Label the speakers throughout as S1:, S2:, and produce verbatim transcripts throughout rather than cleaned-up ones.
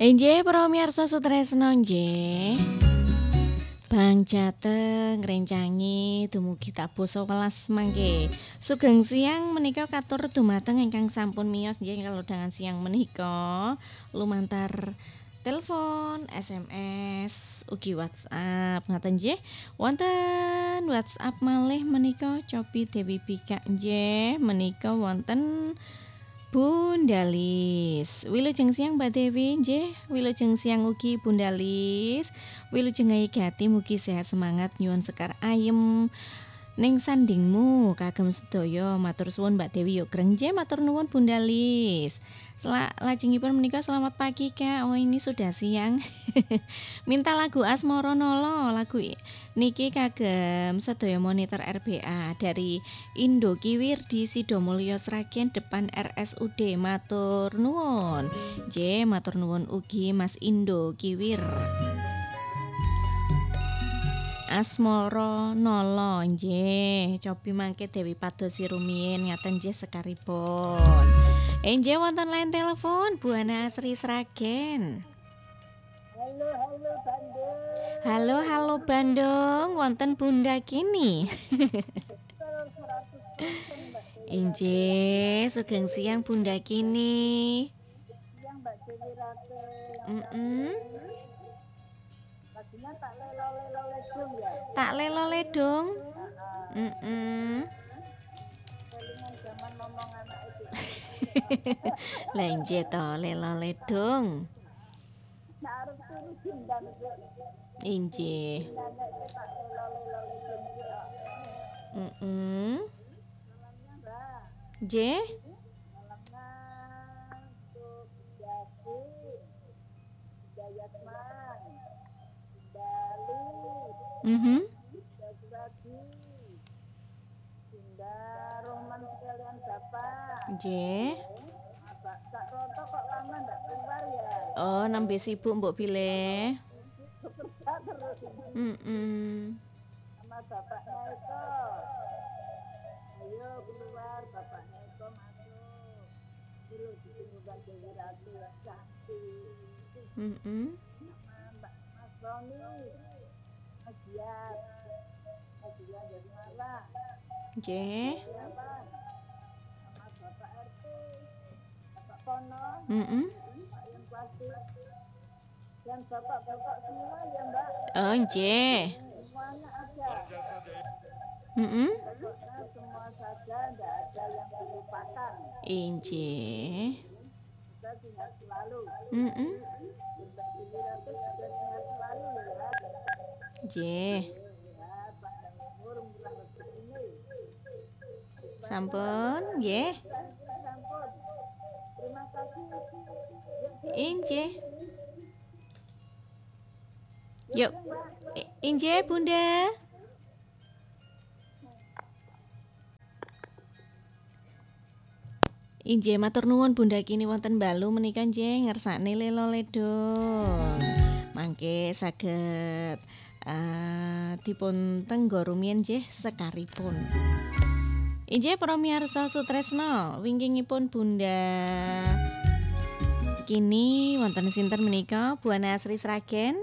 S1: Enjeh para miyarsa sutresna nggih. Bang Jateng ngrencangi dumugi tabuh sewelas mangke. Sugeng siang menika katur dumateng ingkang sampun miyos nggih kalau dengan siang menika lumantar telepon, S M S, ugi WhatsApp ngaten nggih. Wonten WhatsApp malih menika Cobi Dewi Bika nggih menika wonten Bundalis. Wilujeng siang Mbak Dewi nggih, wilujeng siang ugi Bundalis. Wilujeng gati mugi sehat semangat nyuwun sekar ayem ning sandingmu kagem sedaya matur suwun Mbak Dewi yo greng nggih matur nuwun Bundalis. La, lajengipun menika selamat pagi Kak. Oh ini sudah siang. Minta lagu Asmara Nala lagu i- niki kagem sedaya monitor R B A dari Indo Kiwir di Sidomulyo Sragen depan R S U D matur nuwun. Nggih matur nuwun ugi Mas Indo Kiwir. Asmara Nala nggih cobi mangke Dewi padosi rumiyin ngaten nggih sekaripun. Enjih wonten line telepon Bu Ana Asri Sragen.
S2: Halo, halo Bandung.
S1: Halo halo Bandung wonten Bunda Kini.
S2: Betul seratus persen Mbak Dewi Rate.
S1: Injih sugeng siang Bunda Kini.
S2: Siang Mbak Dewi Rate.
S1: Mm-mm.
S2: Lagunya tak lelo-lelo ledung ya.
S1: Tak lelo ledung.
S2: Ah, ah.
S1: Mm-mm.
S2: Kelingan zaman ngomong anak itu.
S1: Lah injih to lelo ledung.
S2: Nah, harus turu jindan itu.
S1: Injih.
S2: Nenek itu tak lelo-lelo ledung itu.
S1: Mm-mm.
S2: Malamnya Mbak.
S1: Nggih.
S2: Malamnya untuk Yasi, Jayatman, Dali,
S1: Mhm.
S2: Suradi, Dinda Rohman sekalian Bapak.
S1: Nggih.
S2: Bapak Kak Roto kok lama ndak keluar ya?
S1: Oh nembe sibuk mbok pilih.
S2: Bekerja terus
S1: Mm-mm.
S2: sama bapaknya itu. Ayo keluar, bapaknya itu masuk. Dulu ditunggu Mbak Dewi Ratu yang cantik.
S1: Mm-mm.
S2: Sama Mbak Mas Roni, Mas Dias, Mas Dias dari Malang.
S1: Nggih.
S2: Ya Bang, sama Bapak R T, Bapak Pono,
S1: Mm-mm.
S2: Pak Yang Plastik, dan bapak-bapak semua ya Mbak.
S1: Oh nggih.
S2: Semuanya ada.
S1: Mm-mm.
S2: Pokoknya semua saja, tidak ada yang dilupakan.
S1: Injih.
S2: Kita sehat selalu.
S1: Mm-mm.
S2: Bunda Dewi Ratu juga sehat selalu ya.
S1: Nggih.
S2: Sehat, panjang umur, murah rezeki.
S1: Sampun nggih.
S2: Sampun. Terima kasih.
S1: Injih.
S2: Yuk,
S1: Yuk.
S2: Mbak.
S1: I- Injih Bunda. Injih matur nuwun Bunda Kini wonten Balu menika nggih ngersakne lelo ledung. Mangke saged eh dipun tenggo rumiyin nggih sekaripun. Injih para miyarsa sutresna, wingkingipun Bunda Kini wonten sinten menika Bu Ana Asri Sragen.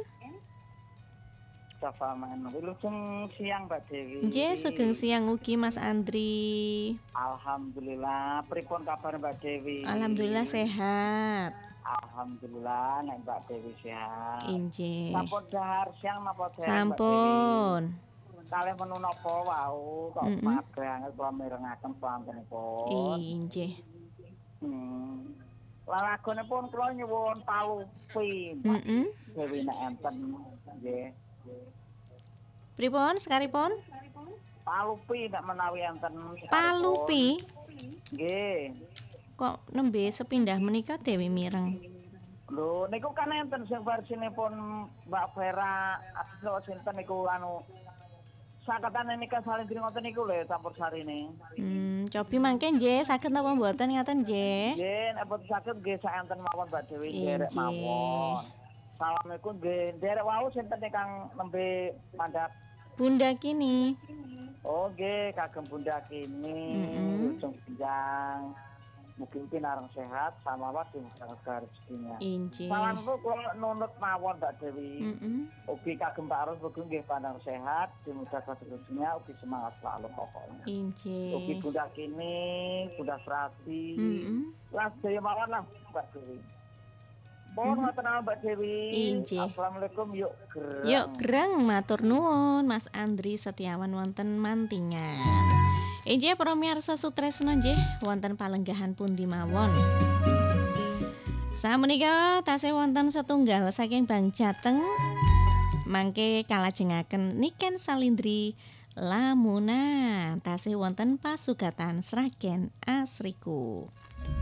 S3: Safa man. Wilujeng siang Mbak Dewi.
S1: Nggih sugeng siang ugi Mas Andri.
S3: Alhamdulillah. Pripun kabar Mbak Dewi?
S1: Alhamdulillah sehat.
S3: Alhamdulillah nek Mbak Dewi sehat.
S1: Injih.
S3: Sampun dahar siang napa dereng Mbak Dewi?
S1: Sampun.
S3: Kalih menu napa wau kok
S1: Mm-mm.
S3: magang kula mirengaken sampun.
S1: Injih.
S3: Hmm. Lalagonipun kula nyuwun palupi Mbak
S1: Mm-mm.
S3: Dewi nek enten nggih.
S1: Pripun sekaripun?
S3: Palupi nek menawi enten.
S1: Palupi
S3: Nggih.
S1: kok nembe sepindah menika Dewi Mireng.
S3: Lho niku kan enten sing versinipun Mbak Vera atau sinten niku anu saketane nikah salindri ngoten niku lho campur sarine.
S1: Hmm, cobi mangke nggih saged napa mboten ngaten nggih.
S3: Nggih nek boten saged nggih saenten mawon Mbak Dewi nderek
S1: Injih.
S3: mawon. Assalamualaikum nggih nderek wau sinten ingkang nembe mandhap.
S1: Bunda Kini.
S3: Oh nggih kagem Bunda Kini
S1: Mm-mm.
S3: ujung pinjang. mungkin pinarang sehat sama apa dimudahkan rezekinya.
S1: Injih.
S3: Salamku kula nunut mawon Mbak Dewi.
S1: Mm-mm.
S3: Ugi kagem Pak Arus ugi nggih pandang sehat, dimudahkan rezekinya, ugi semangat selalu pokoknya. Ugi
S1: Injih.
S3: Bunda Kini, Bunda Serati,
S1: Mm-mm.
S3: Las Jaya mawon lah Mbak Dewi. Mohon ngoten nama Mbak Dewi.
S1: Injih.
S3: Assalamualaikum, yuk gerang.
S1: Yuk greng matur nuwun Mas Andri Setiawan wonten Mantingan. Injih para miyarsa sutresna nggih wonten palenggahan pundi mawon. Sapunika tasih wonten setunggal saking Bang Jateng mangke kalajengaken Niken Salindri Lamunan tasih wonten pasugatan Sragen Asriku.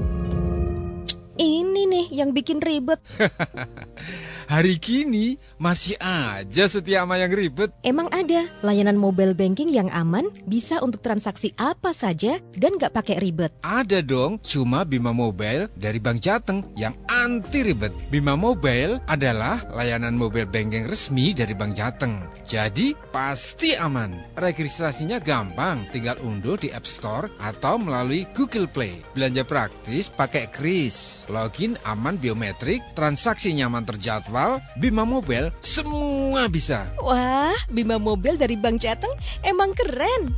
S4: Ini nih yang bikin ribet.
S5: Hari gini masih aja setia sama yang ribet.
S4: Emang ada layanan mobile banking yang aman, bisa untuk transaksi apa saja dan gak pakai ribet.
S5: Ada dong, cuma Bima Mobile dari Bank Jateng yang anti ribet. Bima Mobile adalah layanan mobile banking resmi dari Bank Jateng. Jadi pasti aman. Registrasinya gampang, tinggal unduh di App Store atau melalui Google Play. Belanja praktis pakai kris, login aman biometrik, transaksi nyaman terjadwal. Bima Mobile semua bisa.
S4: Wah, Bima Mobile dari Bank Jateng emang keren.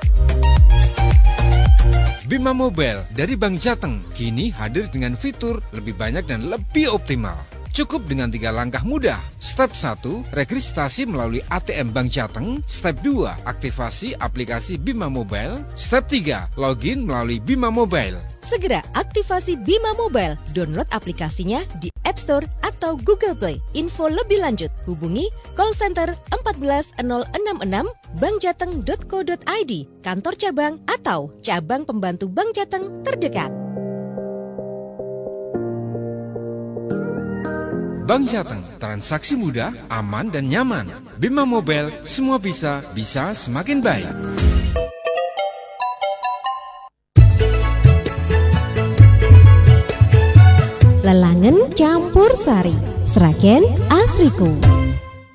S5: Bima Mobile dari Bank Jateng kini hadir dengan fitur lebih banyak dan lebih optimal. Cukup dengan tiga langkah mudah. Step satu, registrasi melalui A T M Bank Jateng. Step dua, aktivasi aplikasi Bima Mobile. Step tiga, login melalui Bima Mobile.
S4: Segera aktivasi Bima Mobile. Download aplikasinya di App Store atau Google Play. Info lebih lanjut hubungi call center empat belas nol enam enam bankjateng dot co dot i d, kantor cabang atau cabang pembantu Bank Jateng terdekat.
S5: Bank Jateng, transaksi mudah, aman dan nyaman. Bima Mobile, semua bisa, bisa semakin baik.
S4: Lelangen campur sari, Sragen Asriku.